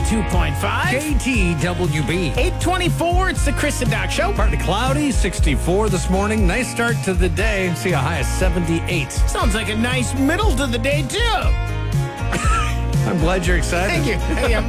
92.5. KTWB. 824, it's the Chris and Doc Show. Partly cloudy, 64 this morning. Nice start to the day. See a high of 78. Sounds like a nice middle to the day, too. I'm glad you're excited. Thank you. Hey,